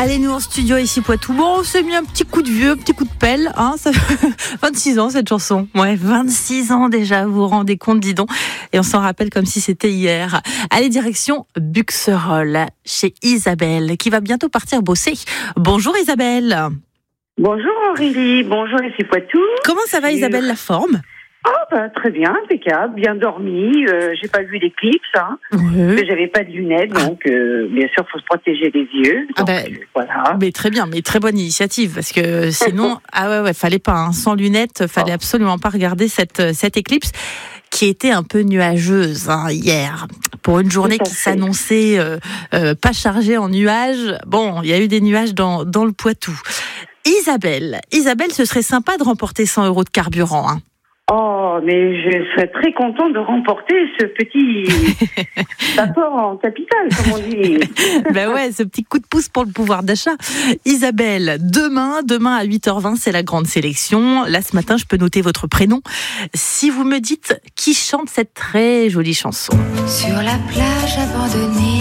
Allez, nous en studio ici Poitou. Bon, on s'est mis un petit coup de vieux, un petit coup de pelle. Ça fait 26 ans cette chanson. Ouais, 26 ans déjà, vous vous rendez compte, dis donc. Et on s'en rappelle comme si c'était hier. Allez, direction Buxerolles, chez Isabelle, qui va bientôt partir bosser. Bonjour Isabelle. Bonjour Aurélie, bonjour ici Poitou. Comment ça va Isabelle, la forme ? Très bien, impeccable, bien dormi. J'ai pas vu l'éclipse, Oui. J'avais pas de lunettes, donc bien sûr, faut se protéger les yeux. Donc, voilà. Mais très bien, mais très bonne initiative, parce que sinon, fallait pas, sans lunettes, fallait absolument pas regarder cette éclipse qui était un peu nuageuse hier. Pour une journée qui s'annonçait pas chargée en nuages, bon, il y a eu des nuages dans le Poitou. Isabelle, ce serait sympa de remporter 100 € de carburant, Oh, mais je serais très contente de remporter ce petit apport en capital, comme on dit. Ben ouais, ce petit coup de pouce pour le pouvoir d'achat. Isabelle, demain à 8h20, c'est la grande sélection. Là, ce matin, je peux noter votre prénom. Si vous me dites qui chante cette très jolie chanson. Sur la plage abandonnée.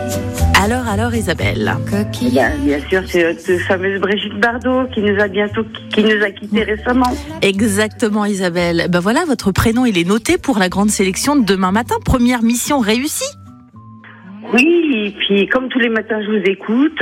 Alors Isabelle. Bien sûr, c'est cette fameuse Brigitte Bardot qui nous a quittés récemment. Exactement Isabelle. Ben voilà, votre prénom il est noté pour la grande sélection de demain matin. Première mission réussie. Oui, et puis comme tous les matins je vous écoute,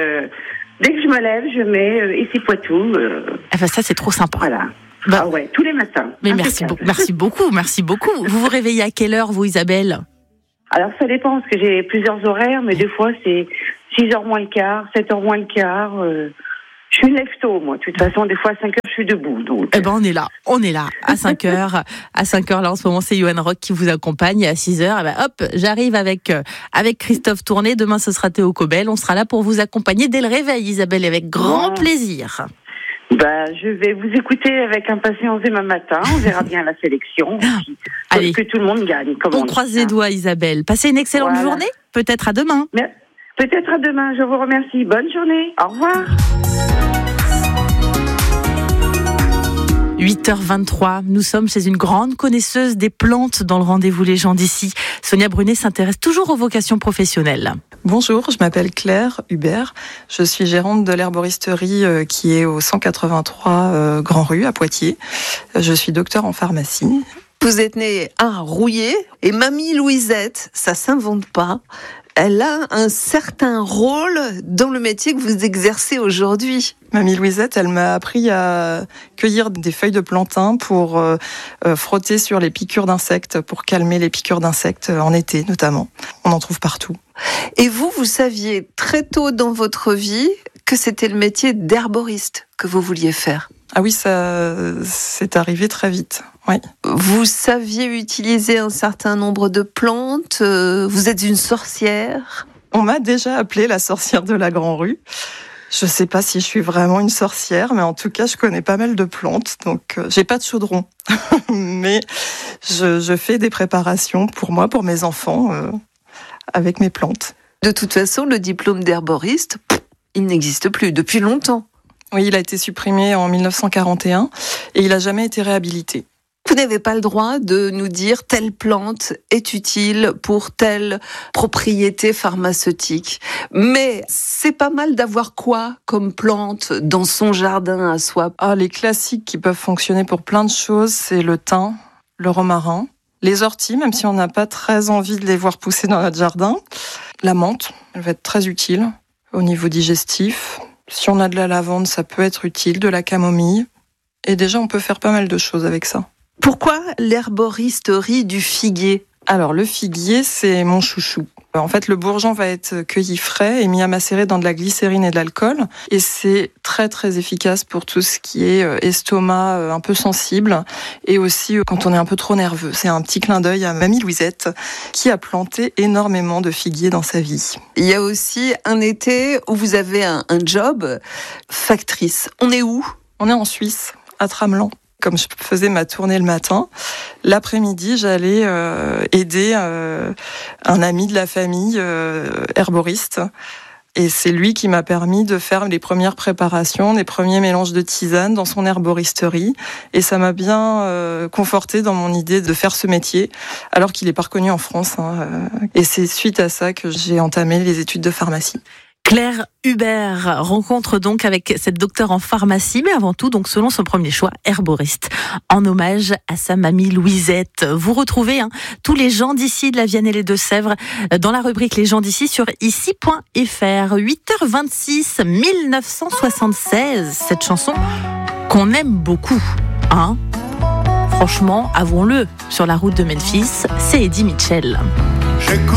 dès que je me lève, je mets ici Poitou. Ça c'est trop sympa. Voilà. Tous les matins. Mais merci beaucoup. Vous vous réveillez à quelle heure vous Isabelle ? Alors ça dépend parce que j'ai plusieurs horaires, mais des fois c'est 6h moins le quart, 7h moins le quart. Je suis lève-tôt, moi. De toute façon, des fois à 5h je suis debout. Donc. On est là à 5h. À 5h là en ce moment c'est Johan Rock qui vous accompagne. Et à 6h, j'arrive avec Christophe Tourné. Demain ce sera Théo Cobel. On sera là pour vous accompagner dès le réveil, Isabelle, avec grand plaisir. Je vais vous écouter avec impatience demain matin. On verra bien la sélection. Allez, que tout le monde gagne. On croise les doigts, Isabelle. Passez une excellente journée. Peut-être à demain. Peut-être à demain. Je vous remercie. Bonne journée. Au revoir. 8h23, nous sommes chez une grande connaisseuse des plantes dans le rendez-vous Les gens d'ici. Sonia Brunet s'intéresse toujours aux vocations professionnelles. Bonjour, je m'appelle Claire Hubert. Je suis gérante de l'herboristerie qui est au 183 Grand Rue à Poitiers. Je suis docteur en pharmacie. Vous êtes née à Rouillé et Mamie Louisette, ça s'invente pas. Elle a un certain rôle dans le métier que vous exercez aujourd'hui. Mamie Louisette, elle m'a appris à cueillir des feuilles de plantain pour frotter sur les piqûres d'insectes, pour calmer les piqûres d'insectes en été notamment. On en trouve partout. Et vous saviez très tôt dans votre vie que c'était le métier d'herboriste que vous vouliez faire. Ah oui, ça c'est arrivé très vite. Oui. Vous saviez utiliser un certain nombre de plantes. Vous êtes une sorcière. On m'a déjà appelée la sorcière de la Grand Rue. Je sais pas si je suis vraiment une sorcière, mais en tout cas, je connais pas mal de plantes. Donc, j'ai pas de chaudron, mais je fais des préparations pour moi, pour mes enfants, avec mes plantes. De toute façon, le diplôme d'herboriste, il n'existe plus depuis longtemps. Oui, il a été supprimé en 1941 et il a jamais été réhabilité. Vous n'avez pas le droit de nous dire telle plante est utile pour telle propriété pharmaceutique. Mais c'est pas mal d'avoir quoi comme plante dans son jardin à soi? Les classiques qui peuvent fonctionner pour plein de choses, c'est le thym, le romarin, les orties, même si on n'a pas très envie de les voir pousser dans notre jardin. La menthe, elle va être très utile au niveau digestif. Si on a de la lavande, ça peut être utile, de la camomille. Et déjà, on peut faire pas mal de choses avec ça. Pourquoi l'herboristerie du figuier ? Alors, le figuier, c'est mon chouchou. En fait, le bourgeon va être cueilli frais et mis à macérer dans de la glycérine et de l'alcool. Et c'est très, très efficace pour tout ce qui est estomac un peu sensible. Et aussi quand on est un peu trop nerveux. C'est un petit clin d'œil à Mamie Louisette qui a planté énormément de figuiers dans sa vie. Il y a aussi un été où vous avez un job factrice. On est où ? On est en Suisse, à Tramelan. Comme je faisais ma tournée le matin, l'après-midi, j'allais aider un ami de la famille, herboriste. Et c'est lui qui m'a permis de faire les premières préparations, les premiers mélanges de tisane dans son herboristerie. Et ça m'a bien conforté dans mon idée de faire ce métier, alors qu'il n'est pas reconnu en France. Et c'est suite à ça que j'ai entamé les études de pharmacie. Claire Hubert rencontre donc avec cette docteure en pharmacie, mais avant tout, donc selon son premier choix, herboriste, en hommage à sa mamie Louisette. Vous retrouvez tous les gens d'ici de la Vienne et les Deux-Sèvres dans la rubrique Les gens d'ici sur ici.fr. 8h26, 1976, cette chanson qu'on aime beaucoup, Franchement, avouons-le, sur la route de Memphis, c'est Eddie Mitchell.